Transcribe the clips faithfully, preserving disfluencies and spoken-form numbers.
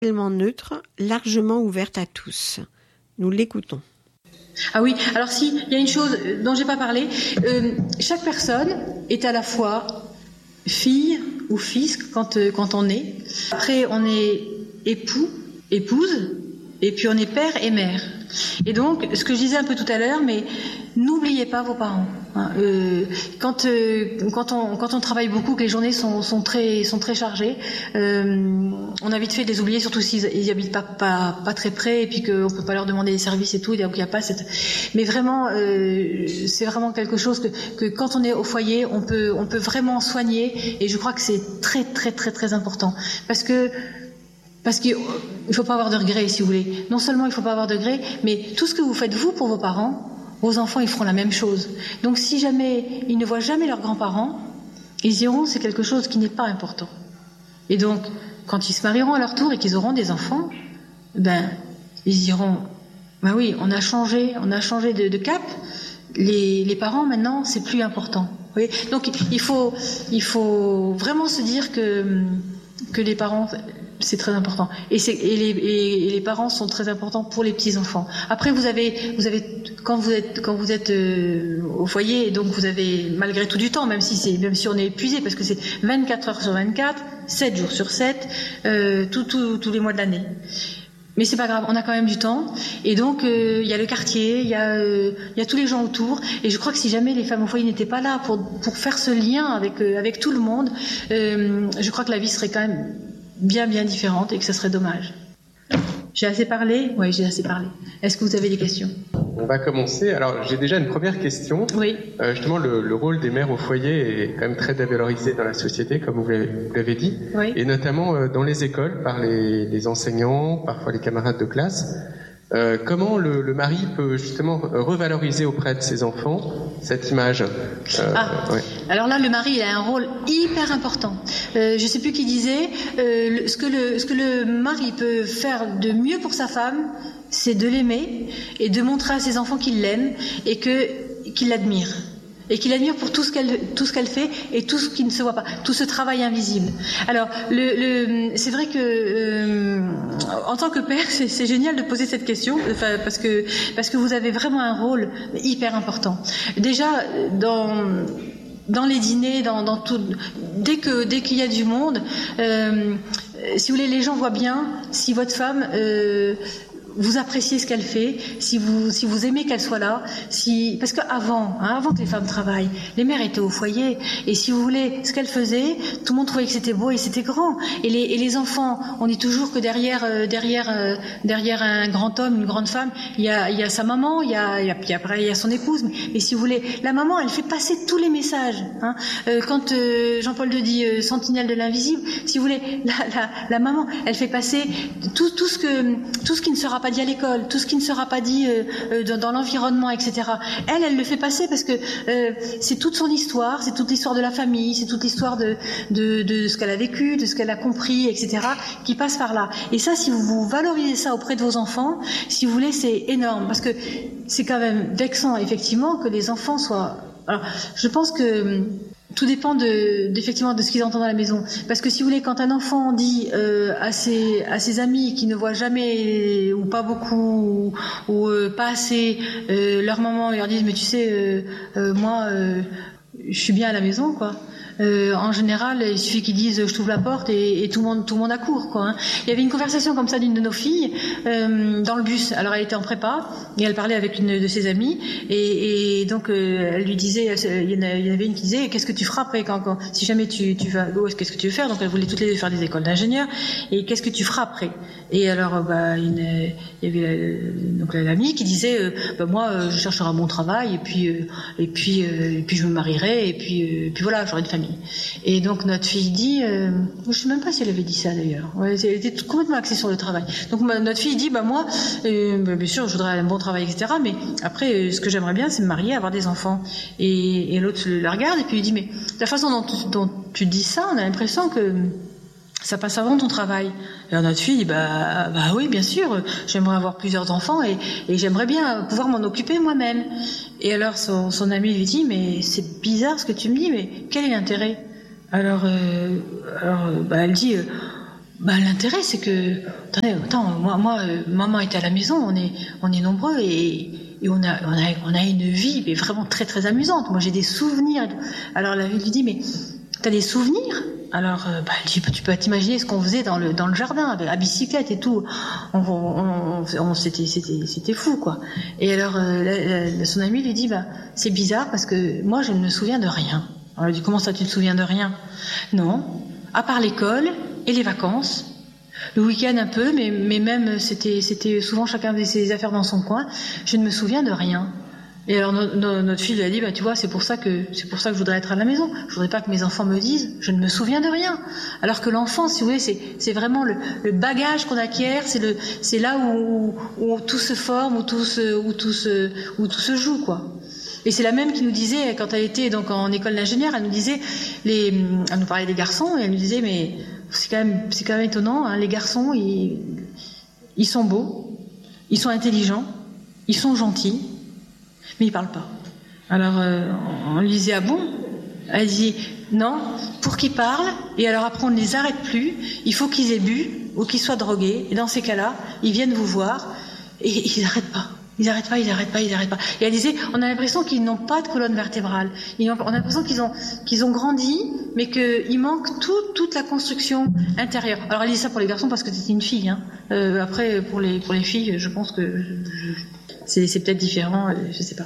neutre, largement ouverte à tous. Nous l'écoutons. Ah oui, alors si, il y a une chose dont j'ai pas parlé. Euh, chaque personne est à la fois fille ou fils quand, euh, quand on est. Après, on est époux, épouse, et puis on est père et mère. Et donc, ce que je disais un peu tout à l'heure, mais n'oubliez pas vos parents. Hein. Euh, quand, euh, quand, on, quand on travaille beaucoup, que les journées sont, sont, très, sont très chargées, euh, on a vite fait de les oublier, surtout s'ils ils habitent pas, pas, pas très près, et puis qu'on peut pas leur demander des services et tout, donc il y a pas cette... Mais vraiment, euh, c'est vraiment quelque chose que, que quand on est au foyer, on peut, on peut vraiment soigner, et je crois que c'est très, très, très, très important. Parce que Parce qu'il ne faut pas avoir de regrets, si vous voulez. Non seulement il ne faut pas avoir de regrets, mais tout ce que vous faites vous pour vos parents, vos enfants, ils feront la même chose. Donc si jamais ils ne voient jamais leurs grands-parents, ils iront, c'est quelque chose qui n'est pas important. Et donc, quand ils se marieront à leur tour et qu'ils auront des enfants, ben, ils iront, ben oui, on a changé, on a changé de, de cap. Les, les parents, maintenant, c'est plus important. Vous voyez ? Donc il faut, il faut vraiment se dire que, que les parents... C'est très important. Et, c'est, et, les, et, et les parents sont très importants pour les petits enfants. Après, vous avez, vous avez, quand vous êtes, quand vous êtes euh, au foyer, et donc vous avez malgré tout du temps, même si c'est, même si on est épuisé, parce que c'est vingt-quatre heures sur vingt-quatre, sept jours sur sept, euh, tout, tout, tous les mois de l'année. Mais c'est pas grave, on a quand même du temps. Et donc, il euh, y a le quartier, il y a, il euh, y a tous les gens autour. Et je crois que si jamais les femmes au foyer n'étaient pas là pour, pour faire ce lien avec, euh, avec tout le monde, euh, je crois que la vie serait quand même bien bien différente et que ça serait dommage. J'ai assez parlé ? Oui, j'ai assez parlé. Est-ce que vous avez des questions ? On va commencer. Alors, j'ai déjà une première question. Oui. Euh, justement, le, le rôle des mères au foyer est quand même très dévalorisé dans la société, comme vous l'avez, vous l'avez dit, oui. Et notamment euh, dans les écoles, par les, les enseignants, parfois les camarades de classe. Euh, comment le, le mari peut justement revaloriser auprès de ses enfants cette image euh, ah, ouais. Alors là, le mari il a un rôle hyper important. Euh, je ne sais plus qui disait, euh, ce, que le, ce que le mari peut faire de mieux pour sa femme, c'est de l'aimer et de montrer à ses enfants qu'il l'aime et que, qu'il l'admire. Et qu'il admire pour tout ce qu'elle tout ce qu'elle fait et tout ce qui ne se voit pas, tout ce travail invisible. Alors, le, le, c'est vrai que euh, en tant que père, c'est, c'est génial de poser cette question, enfin, parce que parce que vous avez vraiment un rôle hyper important. Déjà, dans dans les dîners, dans, dans tout, dès que dès qu'il y a du monde, euh, si vous voulez, les gens voient bien si votre femme euh, vous appréciez ce qu'elle fait, si vous si vous aimez qu'elle soit là, si parce qu'avant, hein, avant que les femmes travaillent, les mères étaient au foyer et si vous voulez, ce qu'elles faisaient, tout le monde trouvait que c'était beau et c'était grand. Et les et les enfants, on dit toujours que derrière euh, derrière euh, derrière un grand homme, une grande femme, il y a il y a sa maman, il y a il y a puis après il y a son épouse. Mais, mais si vous voulez, la maman, elle fait passer tous les messages. Hein. Euh, quand euh, Jean-Paul II dit euh, sentinelle de l'invisible, si vous voulez, la la, la maman, elle fait passer tout tout ce que tout ce qui ne sera pas dit à l'école, tout ce qui ne sera pas dit euh, euh, dans, dans l'environnement, et cetera. Elle, elle le fait passer parce que euh, c'est toute son histoire, c'est toute l'histoire de la famille, c'est toute l'histoire de, de, de ce qu'elle a vécu, de ce qu'elle a compris, et cetera, qui passe par là. Et ça, si vous, vous valorisez ça auprès de vos enfants, si vous voulez, c'est énorme parce que c'est quand même vexant, effectivement, que les enfants soient... Alors, je pense que... Tout dépend de, d'effectivement de ce qu'ils entendent à la maison. Parce que si vous voulez, quand un enfant dit euh, à ses à ses amis qui ne voient jamais ou pas beaucoup ou, ou euh, pas assez euh, leur maman, ils leur disent mais tu sais euh, euh, moi euh, je suis bien à la maison quoi. Euh, en général, il suffit qu'ils disent je t'ouvre la porte et, et tout le monde tout le monde accourt quoi. Hein. Il y avait une conversation comme ça d'une de nos filles euh, dans le bus. Alors elle était en prépa et elle parlait avec une de ses amies et, et donc euh, elle lui disait, il y en avait une qui disait qu'est-ce que tu feras après quand, quand si jamais tu tu vas oh, qu'est-ce que tu veux faire donc elle voulait toutes les deux faire des écoles d'ingénieurs et qu'est-ce que tu feras après et alors bah une, il y avait donc l'amie qui disait euh, bah moi euh, je chercherai un bon travail et puis euh, et puis euh, et puis je me marierai et puis euh, et puis voilà j'aurai une famille. Et donc notre fille dit, euh, je ne sais même pas si elle avait dit ça d'ailleurs, ouais, elle était complètement axée sur le travail. Donc ma, notre fille dit, bah moi, euh, bah, bien sûr, je voudrais un bon travail, et cetera. Mais après, euh, ce que j'aimerais bien, c'est me marier, avoir des enfants. Et, et l'autre la regarde et puis lui dit, mais de la façon dont, dont tu dis ça, on a l'impression que ça passe avant ton travail. Et alors notre fille dit, bah, bah oui, bien sûr, j'aimerais avoir plusieurs enfants et, et j'aimerais bien pouvoir m'en occuper moi-même. Et alors son, son ami lui dit, mais c'est bizarre ce que tu me dis, mais quel est l'intérêt ? Alors, euh, alors bah, elle dit, euh, Bah, l'intérêt, c'est que, attendez, attends, moi, moi, euh, maman était à la maison, on est, on est nombreux et, et on a, on a, on a une vie, mais vraiment très, très amusante. Moi, j'ai des souvenirs. Alors, la vie lui dit, mais t'as des souvenirs? Alors, euh, bah, tu peux, tu peux t'imaginer ce qu'on faisait dans le, dans le jardin, à bicyclette et tout. On, on, on, on c'était, c'était, c'était fou, quoi. Et alors, euh, la, la, son ami lui dit, bah, c'est bizarre parce que moi, je ne me souviens de rien. Alors, elle lui dit, comment ça, tu te souviens de rien? Non, à part l'école et les vacances. Le week-end un peu, mais, mais même c'était, c'était souvent chacun faisait ses affaires dans son coin. Je ne me souviens de rien. Et alors no, no, notre fille lui a dit, bah tu vois, c'est pour ça que c'est pour ça que je voudrais être à la maison. Je voudrais pas que mes enfants me disent, je ne me souviens de rien. Alors que l'enfant, si vous voulez, c'est, c'est vraiment le, le bagage qu'on acquiert, c'est le, c'est là où, où, où tout se forme, où tout se, où tout se, où tout se joue, quoi. Et c'est la même qui nous disait, quand elle était donc en école d'ingénieur, elle nous disait, les, elle nous parlait des garçons, et elle nous disait, mais c'est quand même, c'est quand même étonnant, hein, les garçons, ils, ils sont beaux, ils sont intelligents, ils sont gentils, mais ils parlent pas. Alors, euh, on lui disait, ah bon? Elle dit, non, pour qu'ils parlent, et alors après on ne les arrête plus, il faut qu'ils aient bu, ou qu'ils soient drogués, et dans ces cas-là, ils viennent vous voir, et ils n'arrêtent pas. Ils n'arrêtent pas, ils n'arrêtent pas, ils n'arrêtent pas. Et elle disait, on a l'impression qu'ils n'ont pas de colonne vertébrale. Ils ont, on a l'impression qu'ils ont, qu'ils ont grandi, mais qu'il manque tout, toute la construction intérieure. Alors elle dit ça pour les garçons parce que c'était une fille. Hein. Euh, après, pour les, pour les filles, je pense que je, je, c'est, c'est peut-être différent, je sais pas.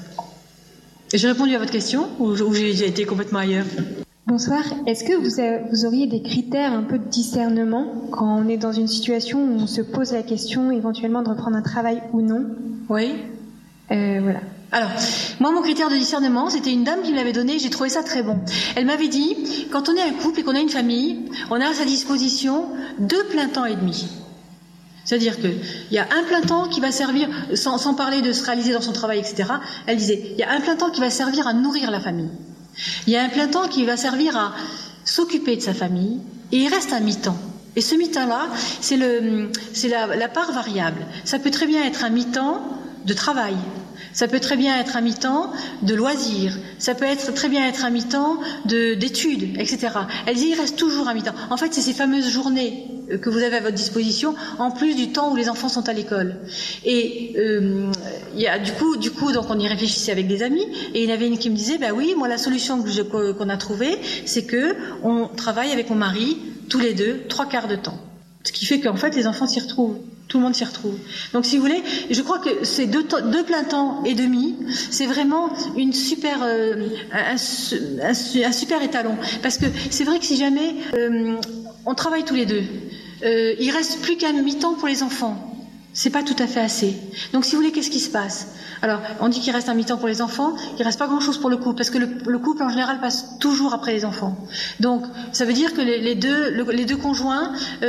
J'ai répondu à votre question ou, ou j'ai, j'ai été complètement ailleurs? Bonsoir. Est-ce que vous, avez, vous auriez des critères un peu de discernement quand on est dans une situation où on se pose la question éventuellement de reprendre un travail ou non? Oui. Euh, voilà. Alors, moi, mon critère de discernement, c'était une dame qui me l'avait donné, j'ai trouvé ça très bon. Elle m'avait dit, quand on est un couple et qu'on a une famille, on a à sa disposition deux plein temps et demi. C'est-à-dire qu'il y a un plein temps qui va servir, sans, sans parler de se réaliser dans son travail, et cetera. Elle disait, il y a un plein temps qui va servir à nourrir la famille. Il y a un plein temps qui va servir à s'occuper de sa famille, et il reste un mi-temps. Et ce mi-temps-là, c'est, le, c'est la, la part variable. Ça peut très bien être un mi-temps de travail. Ça peut très bien être un mi-temps de loisirs. Ça peut être très bien être un mi-temps de, d'études, et cetera. Elle dit, il reste toujours un mi-temps. En fait, c'est ces fameuses journées que vous avez à votre disposition, en plus du temps où les enfants sont à l'école. Et euh, il y a du coup, du coup, donc on y réfléchissait avec des amis, et il y en avait une qui me disait, bah oui, moi la solution que je, qu'on a trouvée, c'est que on travaille avec mon mari tous les deux trois quarts de temps. Ce qui fait qu'en fait les enfants s'y retrouvent. Tout le monde s'y retrouve. Donc, si vous voulez, je crois que ces deux, deux plein temps et demi, c'est vraiment une super, euh, un, un, un super étalon. Parce que c'est vrai que si jamais euh, on travaille tous les deux, euh, il reste plus qu'un mi-temps pour les enfants. C'est pas tout à fait assez. Donc, si vous voulez, qu'est-ce qui se passe? Alors, on dit qu'il reste un mi-temps pour les enfants, il reste pas grand-chose pour le couple, parce que le, le couple, en général, passe toujours après les enfants. Donc, ça veut dire que les, les, deux, le, les deux conjoints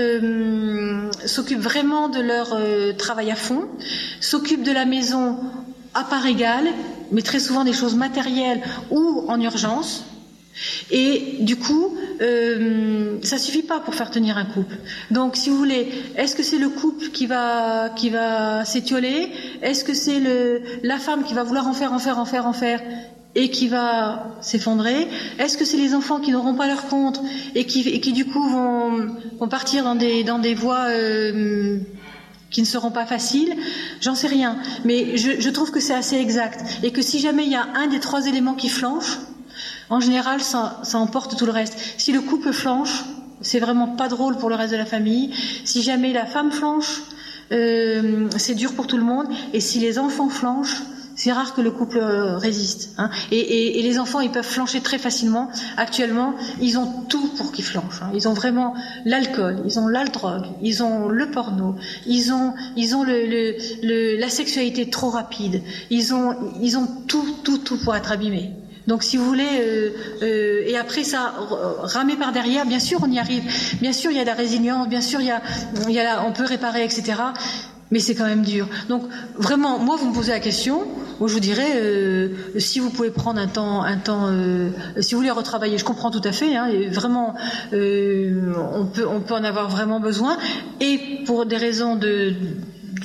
euh, s'occupent vraiment de leur euh, travail à fond, s'occupent de la maison à part égale, mais très souvent des choses matérielles ou en urgence. Et du coup, euh, ça suffit pas pour faire tenir un couple. Donc, si vous voulez, est-ce que c'est le couple qui va qui va s'étioler? Est-ce que c'est le la femme qui va vouloir en faire, en faire, en faire, en faire et qui va s'effondrer? Est-ce que c'est les enfants qui n'auront pas leur compte et qui et qui du coup vont vont partir dans des dans des voies euh, qui ne seront pas faciles? J'en sais rien, mais je, je trouve que c'est assez exact et que si jamais il y a un des trois éléments qui flanche, en général, ça, ça emporte tout le reste. Si le couple flanche, c'est vraiment pas drôle pour le reste de la famille. Si jamais la femme flanche, euh, c'est dur pour tout le monde. Et si les enfants flanchent, c'est rare que le couple euh, résiste. Hein. Et, et, et les enfants, ils peuvent flancher très facilement. Actuellement, ils ont tout pour qu'ils flanchent. Hein. Ils ont vraiment l'alcool, ils ont la drogue, ils ont le porno, ils ont, ils ont le, le, le, la sexualité trop rapide. Ils ont, ils ont tout, tout, tout pour être abîmés. Donc, si vous voulez, euh, euh, et après ça, ramer par derrière, bien sûr, on y arrive. Bien sûr, il y a de la résilience, bien sûr, il y a, il y a la, on peut réparer, et cetera. Mais c'est quand même dur. Donc, vraiment, moi, vous me posez la question, moi, je vous dirais, euh, si vous pouvez prendre un temps, un temps, euh, si vous voulez retravailler, je comprends tout à fait. Hein, et vraiment, euh, on peut, on peut en avoir vraiment besoin. Et pour des raisons de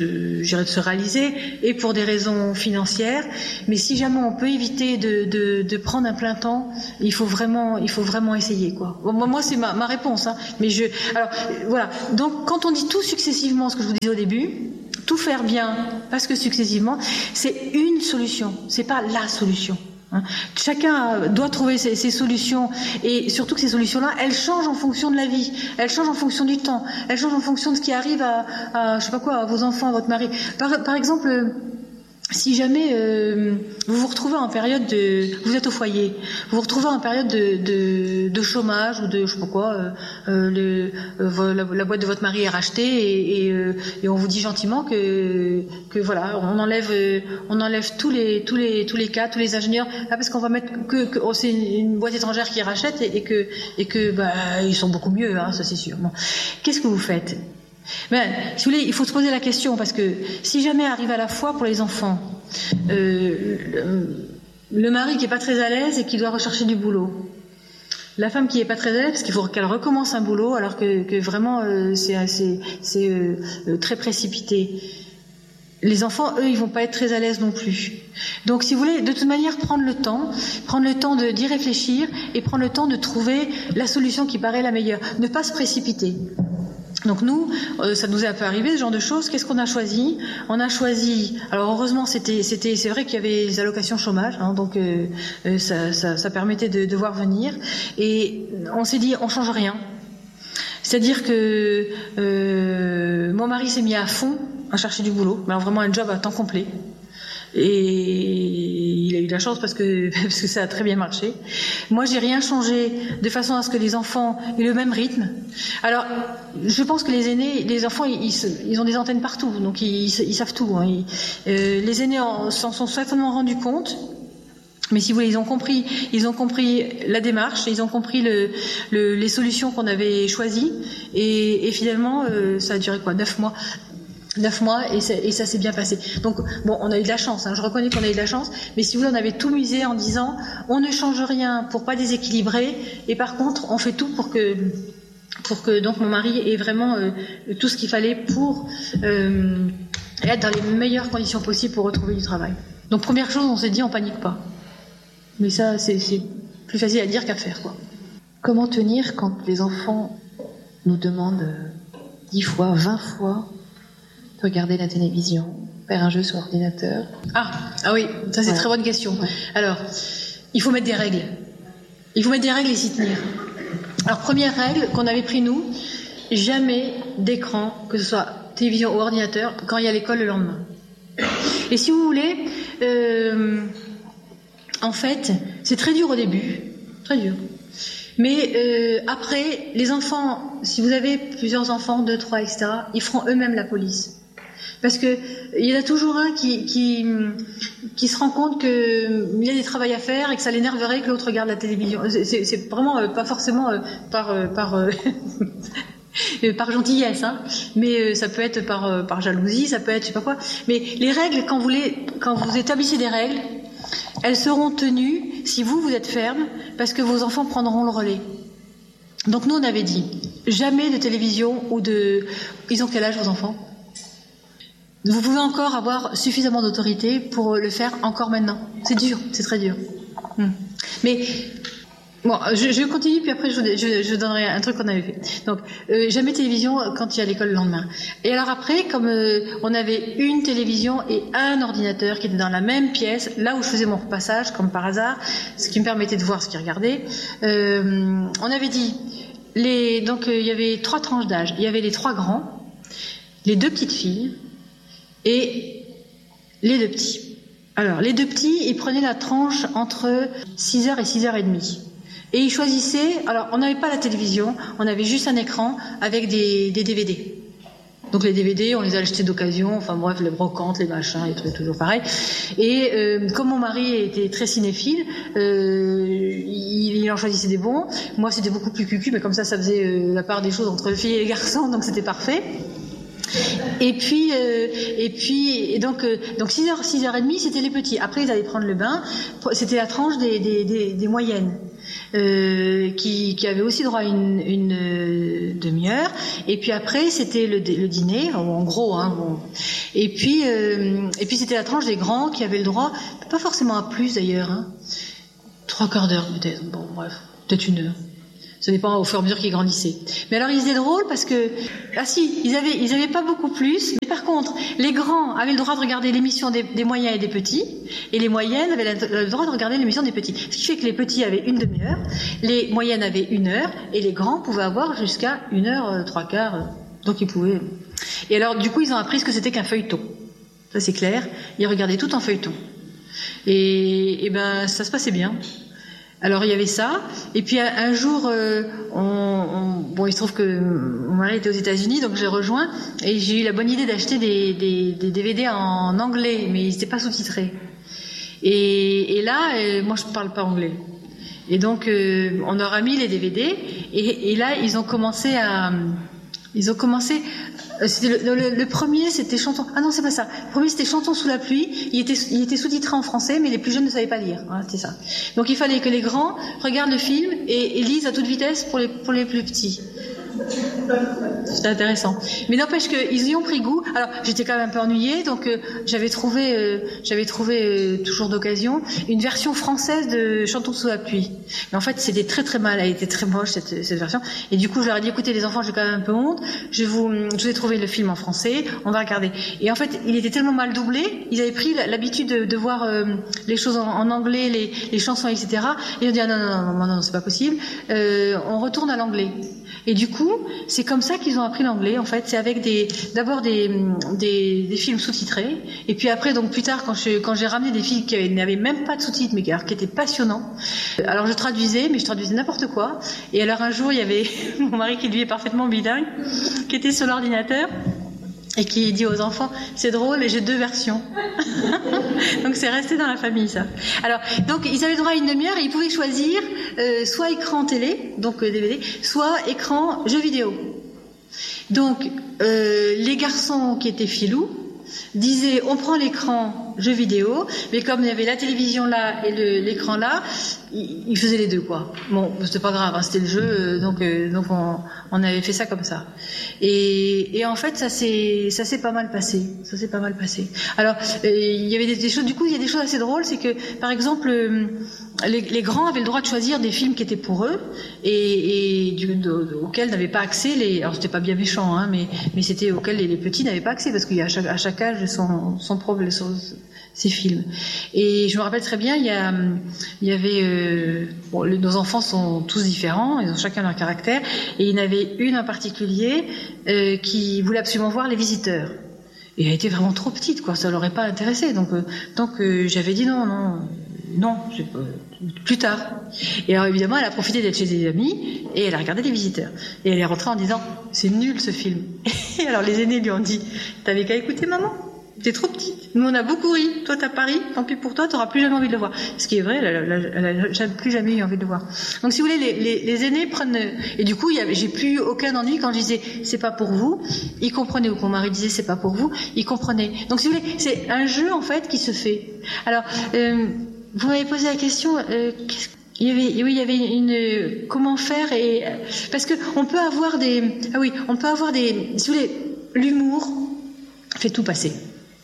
de, de se réaliser et pour des raisons financières. Mais si jamais on peut éviter de, de, de prendre un plein temps, il faut vraiment, il faut vraiment essayer, quoi. Bon, moi, moi c'est ma, ma réponse. Hein. Mais je, alors voilà. Donc quand on dit tout successivement, ce que je vous disais au début, tout faire bien, parce que successivement, c'est une solution. C'est pas la solution. Hein. Chacun doit trouver ses, ses solutions et surtout que ces solutions-là, elles changent en fonction de la vie, elles changent en fonction du temps, elles changent en fonction de ce qui arrive à, à je sais pas quoi, à vos enfants, à votre mari. Par, par exemple, si jamais euh, vous vous retrouvez en période de, vous êtes au foyer, vous vous retrouvez en période de, de, de chômage ou de je sais pas quoi, euh, euh, le, euh, la, la boîte de votre mari est rachetée et, et, euh, et on vous dit gentiment que, que voilà, on enlève, euh, on enlève tous les, tous les, tous les cas, tous les ingénieurs, là parce qu'on va mettre que, que oh, c'est une boîte étrangère qui rachète et, et que, et que bah ils sont beaucoup mieux, hein, ça c'est sûr. Bon. Qu'est-ce que vous faites? Ben, si vous voulez, il faut se poser la question parce que si jamais arrive à la fois pour les enfants euh, le, le mari qui est pas très à l'aise et qui doit rechercher du boulot, la femme qui est pas très à l'aise parce qu'il faut qu'elle recommence un boulot alors que, que vraiment euh, c'est, c'est, c'est euh, très précipité. Les enfants, eux, ils vont pas être très à l'aise non plus. Donc, si vous voulez, de toute manière, prendre le temps, prendre le temps de, d'y réfléchir et prendre le temps de trouver la solution qui paraît la meilleure. Ne pas se précipiter. Donc nous, euh, ça nous est un peu arrivé ce genre de choses. Qu'est-ce qu'on a choisi? On a choisi. Alors heureusement, c'était, c'était, c'est vrai qu'il y avait les allocations chômage, hein, donc euh, euh, ça, ça, ça permettait de, de voir venir. Et on s'est dit, on change rien. C'est-à-dire que euh, mon mari s'est mis à fond à chercher du boulot, mais alors vraiment un job à temps complet. Et il a eu de la chance parce que, parce que ça a très bien marché. Moi, j'ai rien changé de façon à ce que les enfants aient le même rythme. Alors, je pense que les aînés, les enfants, ils, ils ont des antennes partout, donc ils, ils savent tout. Hein. Ils, euh, les aînés en, s'en sont certainement rendus compte. Mais si vous voulez, ils ont compris, ils ont compris la démarche, ils ont compris le, le, les solutions qu'on avait choisies. Et, et finalement, euh, ça a duré quoi, neuf mois. Neuf mois et ça, et ça s'est bien passé. Donc bon, on a eu de la chance. Hein, je reconnais qu'on a eu de la chance, mais si vous voulez, on avait tout misé en disant on ne change rien pour pas déséquilibrer, et par contre, on fait tout pour que pour que donc mon mari ait vraiment euh, tout ce qu'il fallait pour euh, être dans les meilleures conditions possibles pour retrouver du travail. Donc première chose, on s'est dit on panique pas. Mais ça, c'est, c'est plus facile à dire qu'à faire, quoi. Comment tenir quand les enfants nous demandent dix fois, vingt fois regarder la télévision, faire un jeu sur ordinateur? Ah, ah oui, ça c'est une ouais. très bonne question. Ouais. Alors, il faut mettre des règles. Il faut mettre des règles et s'y tenir. Alors, première règle qu'on avait pris nous, jamais d'écran, que ce soit télévision ou ordinateur, quand il y a l'école le lendemain. Et si vous voulez, euh, en fait, c'est très dur au début, très dur. Mais euh, après, les enfants, si vous avez plusieurs enfants, deux, trois, et cetera, ils feront eux-mêmes la police. Parce que il y en a toujours un qui, qui, qui se rend compte qu'il y a des travaux à faire et que ça l'énerverait que l'autre regarde la télévision. C'est, c'est, c'est vraiment euh, pas forcément euh, par, euh, par, euh, par gentillesse, hein, mais euh, ça peut être par, euh, par jalousie, ça peut être je sais pas quoi. Mais les règles, quand vous, les, quand vous établissez des règles, elles seront tenues si vous, vous êtes ferme, parce que vos enfants prendront le relais. Donc nous, on avait dit, jamais de télévision ou de... Ils ont quel âge, vos enfants ? Vous pouvez encore avoir suffisamment d'autorité pour le faire encore maintenant. C'est dur, c'est très dur. Hum. Mais bon, je, je continue puis après je, je, je donnerai un truc qu'on avait fait. Donc euh, jamais télévision quand il y a l'école le lendemain. Et alors après, comme euh, on avait une télévision et un ordinateur qui étaient dans la même pièce, là où je faisais mon repassage, comme par hasard, ce qui me permettait de voir ce qu'ils regardaient, euh, on avait dit les donc euh, il y avait trois tranches d'âge. Il y avait les trois grands, les deux petites filles. Et les deux petits. Alors, les deux petits, ils prenaient la tranche entre six heures et six heures trente. Et ils choisissaient... Alors, on n'avait pas la télévision, on avait juste un écran avec des, des D V D. Donc, les D V D, on les a achetés d'occasion, enfin bref, les brocantes, les machins, les trucs toujours pareil. Et euh, comme mon mari était très cinéphile, euh, il, il en choisissait des bons. Moi, c'était beaucoup plus cucu, mais comme ça, ça faisait euh, la part des choses entre les filles et les garçons, donc c'était parfait. Et puis, euh, et puis, et donc, euh, donc six heures, six heures trente, c'était les petits. Après, ils allaient prendre le bain. C'était la tranche des, des, des, des moyennes. euh, qui, qui avait aussi droit à une, une euh, demi-heure. Et puis après, c'était le, le dîner, en gros. Hein, bon. Et puis, euh, et puis c'était la tranche des grands qui avaient le droit, pas forcément à plus d'ailleurs, hein, trois quarts d'heure peut-être. Bon, bref, peut-être une heure. Ça dépend au fur et à mesure qu'ils grandissaient. Mais alors, ils étaient drôles parce que, ah si, ils avaient, ils avaient pas beaucoup plus. Mais par contre, les grands avaient le droit de regarder l'émission des, des moyens et des petits, et les moyennes avaient le droit de regarder l'émission des petits. Ce qui fait que les petits avaient une demi-heure, les moyennes avaient une heure, et les grands pouvaient avoir jusqu'à une heure, euh, trois quarts. Euh, donc ils pouvaient. Et alors, du coup, ils ont appris ce que c'était qu'un feuilleton. Ça, c'est clair. Ils regardaient tout en feuilleton. Et, et ben, ça se passait bien. Alors il y avait ça, et puis un, un jour, euh, on, on, bon, il se trouve que mon mari était aux États-Unis, donc j'ai rejoint, et j'ai eu la bonne idée d'acheter des, des, des D V D en anglais, mais ils n'étaient pas sous-titrés. Et, et là, euh, moi je ne parle pas anglais. Et donc euh, on leur a mis les D V D, et, et là ils ont commencé à, ils ont commencé. C'était le, le, le premier, c'était Chantons. Ah non, c'est pas ça. Le premier, c'était Chantons sous la pluie. Il était, il était sous-titré en français, mais les plus jeunes ne savaient pas lire. Voilà, c'était ça. Donc il fallait que les grands regardent le film et, et lisent à toute vitesse pour les, pour les plus petits. C'était intéressant. Mais n'empêche qu'ils y ont pris goût. Alors, j'étais quand même un peu ennuyée, donc euh, j'avais trouvé, euh, j'avais trouvé euh, toujours d'occasion une version française de Chantons sous la pluie. Mais en fait, c'était très très mal. Elle était très moche cette, cette version. Et du coup, je leur ai dit écoutez, les enfants, j'ai quand même un peu honte. Je vous, je vous ai trouvé le film en français. On va regarder. Et en fait, il était tellement mal doublé. Ils avaient pris l'habitude de, de voir euh, les choses en, en anglais, les, les chansons, et cetera. Et ils ont dit ah, non, non, non, non, non, c'est pas possible. Euh, on retourne à l'anglais. Et du coup, c'est comme ça qu'ils ont appris l'anglais. En fait, c'est avec des, d'abord des, des, des films sous-titrés, et puis après, donc plus tard, quand je, quand j'ai ramené des films qui n'avaient même pas de sous-titres, mais qui, qui étaient passionnants. Alors je traduisais, mais je traduisais n'importe quoi. Et alors un jour, il y avait mon mari qui lui est parfaitement bilingue, qui était sur l'ordinateur. Et qui dit aux enfants, c'est drôle, et j'ai deux versions. Donc c'est resté dans la famille, ça. Alors, donc ils avaient droit à une demi-heure et ils pouvaient choisir euh, soit écran télé, donc euh, D V D, soit écran jeux vidéo. Donc euh, les garçons qui étaient filous disaient, on prend l'écran jeux vidéo, mais comme il y avait la télévision là et le, l'écran là, ils faisaient les deux, quoi. Bon, c'était pas grave, hein, c'était le jeu, donc euh, donc on, on avait fait ça comme ça. Et, et en fait, ça s'est ça s'est pas mal passé, ça s'est pas mal passé. Alors, euh, il y avait des, des choses. Du coup, il y a des choses assez drôles, c'est que par exemple, euh, les, les grands avaient le droit de choisir des films qui étaient pour eux et, et du, de, de, auxquels n'avaient pas accès les. Alors c'était pas bien méchant, hein, mais mais c'était auxquels les, les petits n'avaient pas accès parce qu'il y a à chaque, à chaque âge son son propre son, ces films. Et je me rappelle très bien, il y a il y avait euh, bon, le, nos enfants sont tous différents, ils ont chacun leur caractère, et il y en avait une en particulier euh, qui voulait absolument voir Les Visiteurs. Et elle était vraiment trop petite, quoi, ça l'aurait pas intéressée. Donc, euh, donc euh, j'avais dit non, non, non, je, euh, plus tard. Et alors évidemment, elle a profité d'être chez des amis et elle a regardé Les Visiteurs. Et elle est rentrée en disant, c'est nul ce film. Et alors les aînés lui ont dit, t'avais qu'à écouter maman. T'es trop petite. Nous, on a beaucoup ri. Toi, t'as pas ri. Tant pis pour toi, t'auras plus jamais envie de le voir. Ce qui est vrai, elle n'a plus jamais eu envie de le voir. Donc, si vous voulez, les, les, les aînés prennent... Et du coup, il y avait, j'ai plus aucun ennui quand je disais « c'est pas pour vous ». Ils comprenaient. Ou quand mon mari disait « c'est pas pour vous », ils comprenaient. Donc, si vous voulez, c'est un jeu, en fait, qui se fait. Alors, euh, vous m'avez posé la question... Euh, qu'est-ce Il y avait, oui, il y avait une, comment faire et, parce que on peut avoir des, ah oui, on peut avoir des, si vous voulez, l'humour fait tout passer.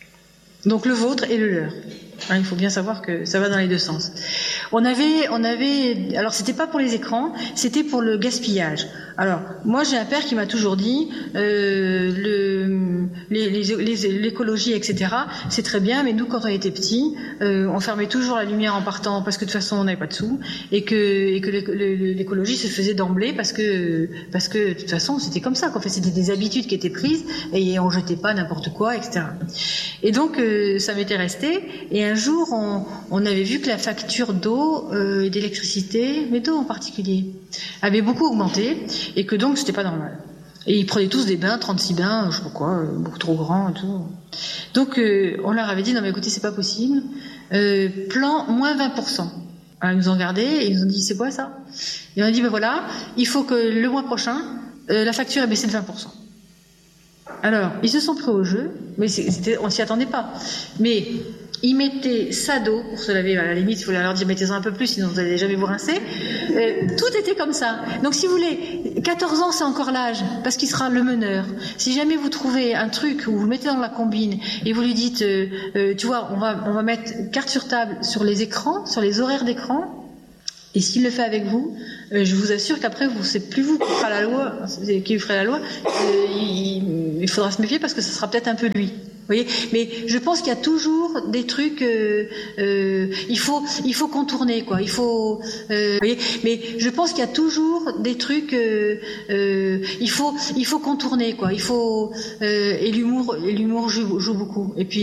Donc le vôtre et le leur. Hein, il faut bien savoir que ça va dans les deux sens. On avait, on avait, alors c'était pas pour les écrans, c'était pour le gaspillage. Alors moi j'ai un père qui m'a toujours dit, euh, le, les, les, les, l'écologie, et cetera. C'est très bien, mais nous quand on était petits, euh, on fermait toujours la lumière en partant parce que de toute façon on n'avait pas de sous et que, et que l'écologie se faisait d'emblée parce que, parce que de toute façon c'était comme ça. Qu'en fait c'était des habitudes qui étaient prises et on jetait pas n'importe quoi, et cetera. Et donc euh, ça m'était resté. Et un jour, on, on avait vu que la facture d'eau euh, et d'électricité, mais d'eau en particulier, avait beaucoup augmenté et que donc c'était pas normal. Et ils prenaient tous des bains, trente-six bains, je sais pas quoi, beaucoup trop grands et tout. Donc euh, on leur avait dit non mais écoutez c'est pas possible, euh, plan moins vingt pour cent. Alors, ils nous ont regardé et ils nous ont dit c'est quoi ça? Et on a dit ben voilà, il faut que le mois prochain euh, la facture ait baissé de vingt pour cent. Alors, ils se sont pris au jeu, mais c'était, on s'y attendait pas. Mais il mettait sa dos pour se laver. À la limite, il fallait leur dire mettez-en un peu plus, sinon vous n'allez jamais vous rincer. Euh, tout était comme ça. Donc, si vous voulez, quatorze ans, c'est encore l'âge, parce qu'il sera le meneur. Si jamais vous trouvez un truc où vous le mettez dans la combine et vous lui dites, euh, euh, tu vois, on va, on va mettre carte sur table sur les écrans, sur les horaires d'écran. Et s'il le fait avec vous, euh, je vous assure qu'après, vous, c'est plus vous qui fera la loi, qui ferait la loi. Euh, il, il faudra se méfier parce que ce sera peut-être un peu lui. Vous voyez, mais je pense qu'il y a toujours des trucs. Euh, euh, il faut, il faut contourner, quoi. Il faut. Euh, vous voyez, mais je pense qu'il y a toujours des trucs. Euh, euh, il faut, il faut contourner, quoi. Il faut. Euh, et l'humour, et l'humour joue, joue beaucoup. Et puis.